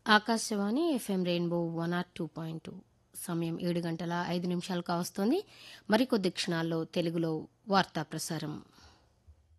Akashvani FM rainbow 102.2 సమయం 7 గంటల 5 నిమిషాలు కావస్తోంది. మరికొద్ది క్షణాల్లో తెలుగులో వార్తా ప్రసారం.